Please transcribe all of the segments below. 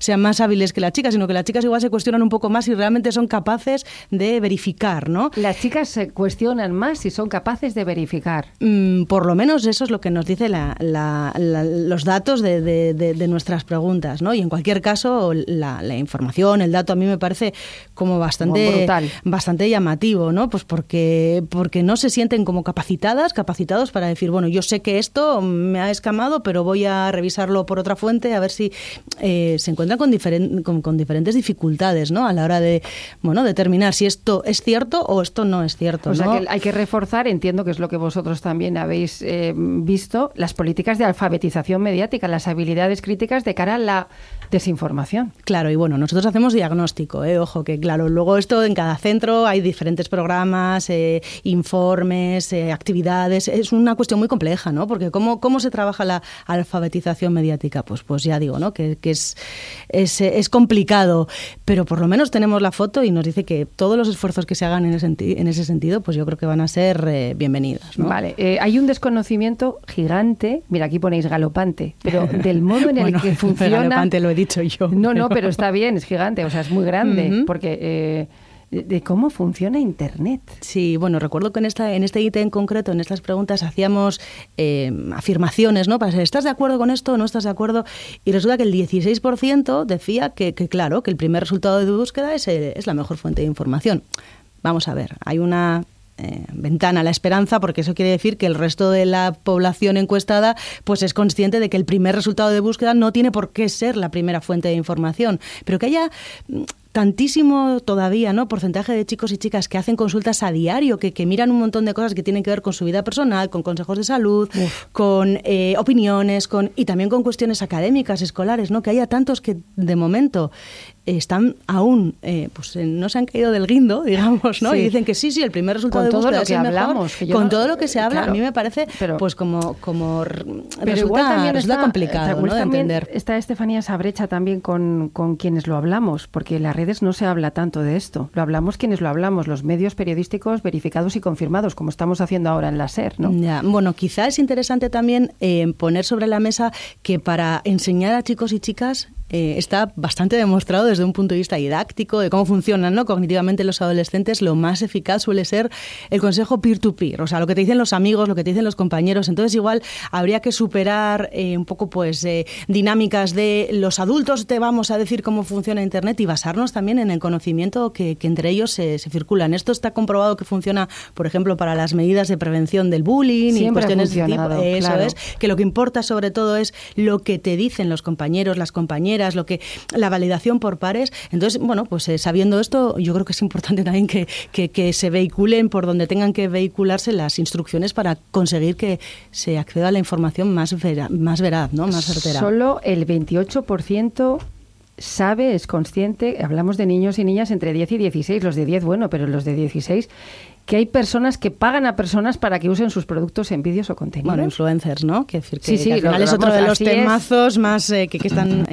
sean más hábiles que las chicas, sino que las chicas igual se cuestionan un poco más si realmente son capaces de verificar, ¿no? Las chicas se cuestionan más si son capaces de verificar. Por lo menos eso es lo que nos dice los datos de nuestras preguntas, ¿no? Y en cualquier caso, la información, el dato a mí me parece como bastante llamativo, ¿no? Pues porque no se sienten como capacitados para decir, bueno, yo sé que esto me ha escamado, pero voy a revisarlo por otra fuente a ver si se encuentran con diferentes dificultades, ¿no? A la hora de, determinar si esto es cierto o esto no es cierto, ¿no? O sea, que hay que reforzar, entiendo que es lo que vosotros también habéis visto, las políticas de alfabetización mediática, las habilidades críticas de cara a la desinformación. Claro, y bueno, nosotros hacemos diagnóstico, ojo, que claro, luego esto en cada centro hay diferentes programas, informes, actividades, es una cuestión muy compleja, ¿no? Porque ¿cómo se trabaja la alfabetización mediática? Pues ya digo, ¿no? Que es complicado, pero por lo menos tenemos la foto y nos dice que todos los esfuerzos que se hagan en ese sentido, pues yo creo que van a ser bienvenidos, ¿no? Vale, hay un desconocimiento gigante, mira, aquí ponéis galopante, pero del modo en el que funciona... Galopante lo he dicho yo. No, pero está bien, es gigante, o sea, es muy grande, porque... de cómo funciona Internet. Sí, bueno, recuerdo que en este ítem en concreto, en estas preguntas, hacíamos afirmaciones, ¿no? Para saber, ¿estás de acuerdo con esto o no estás de acuerdo? Y resulta que el 16% decía que claro, que el primer resultado de búsqueda es la mejor fuente de información. Vamos a ver, hay una ventana a la esperanza, porque eso quiere decir que el resto de la población encuestada pues es consciente de que el primer resultado de búsqueda no tiene por qué ser la primera fuente de información, pero que haya tantísimo todavía, ¿no? Porcentaje de chicos y chicas que hacen consultas a diario, que miran un montón de cosas que tienen que ver con su vida personal, con consejos de salud, con opiniones, y también con cuestiones académicas, escolares, ¿no? Que haya tantos que de momento están aún, no se han caído del guindo, digamos, ¿no? Sí. Y dicen que sí, el primer resultado de búsqueda es el mejor. Con todo lo que se habla, claro, a mí me parece, pues como resulta complicado, ¿no? De entender. Está Estefanía esa brecha también con quienes lo hablamos, porque en las redes no se habla tanto de esto. Lo hablamos quienes lo hablamos, los medios periodísticos verificados y confirmados, como estamos haciendo ahora en la SER, ¿no? Ya. Bueno, quizá es interesante también poner sobre la mesa que para enseñar a chicos y chicas está bastante demostrado desde un punto de vista didáctico de cómo funcionan, ¿no? Cognitivamente los adolescentes, lo más eficaz suele ser el consejo peer-to-peer, o sea, lo que te dicen los amigos, lo que te dicen los compañeros. Entonces igual habría que superar un poco dinámicas de los adultos te vamos a decir cómo funciona Internet y basarnos también en el conocimiento que entre ellos se circulan. Esto está comprobado que funciona, por ejemplo, para las medidas de prevención del bullying. Siempre y cuestiones de tipo. Eso claro. Es, que lo que importa sobre todo es lo que te dicen los compañeros, las compañeras, la validación por pares. Entonces, bueno, pues sabiendo esto, yo creo que es importante también que se vehiculen por donde tengan que vehicularse las instrucciones para conseguir que se acceda a la información más veraz, ¿no? Más certera. Solo el 28% sabe, es consciente, hablamos de niños y niñas entre 10 y 16, los de 10, bueno, pero los de 16... que hay personas que pagan a personas para que usen sus productos en vídeos o contenidos. Bueno, influencers, ¿no? Que decir sí, que al final es otro de los temazos más que están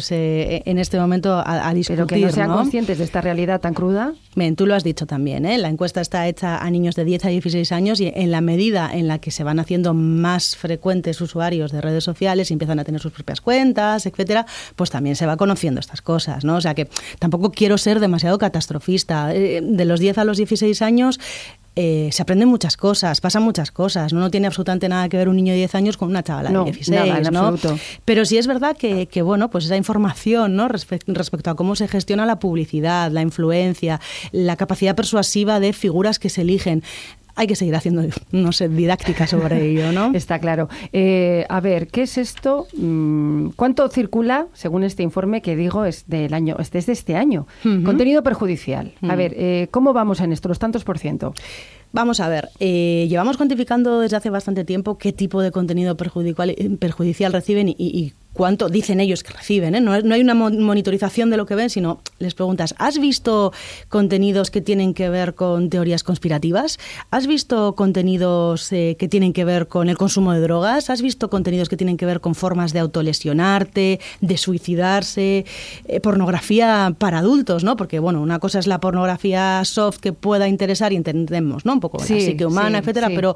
en este momento a discutir, pero que no sean ¿no? conscientes de esta realidad tan cruda. Bien, tú lo has dicho también, ¿eh? La encuesta está hecha a niños de 10 a 16 años y en la medida en la que se van haciendo más frecuentes usuarios de redes sociales y empiezan a tener sus propias cuentas, etcétera, pues también se va conociendo estas cosas, ¿no? O sea que tampoco quiero ser demasiado catastrofista. De los 10 a los 16 años se aprenden muchas cosas, pasan muchas cosas. No tiene absolutamente nada que ver un niño de 10 años con una chavala de 16, nada, en ¿no? absoluto. Pero sí es verdad que bueno, pues esa información, ¿no? Respecto a cómo se gestiona la publicidad, la influencia, la capacidad persuasiva de figuras que se eligen. Hay que seguir haciendo, no sé, didáctica sobre ello, ¿no? Está claro. A ver, ¿qué es esto? ¿Cuánto circula, según este informe que digo, es de este año? Uh-huh. Contenido perjudicial. A ver, ¿cómo vamos en esto? ¿Los tantos por ciento? Vamos a ver, llevamos cuantificando desde hace bastante tiempo qué tipo de contenido perjudicial reciben y cuánto dicen ellos que reciben, ¿eh? No hay una monitorización de lo que ven, sino les preguntas, ¿has visto contenidos que tienen que ver con teorías conspirativas? ¿Has visto contenidos que tienen que ver con el consumo de drogas? ¿Has visto contenidos que tienen que ver con formas de autolesionarte, de suicidarse? Pornografía para adultos, ¿no? Porque, bueno, una cosa es la pornografía soft que pueda interesar y entendemos, ¿no? Un poco la psique humana, etcétera, pero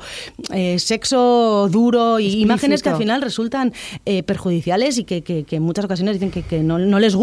sexo duro y imágenes que al final resultan perjudiciales y que en muchas ocasiones dicen que no les gusta.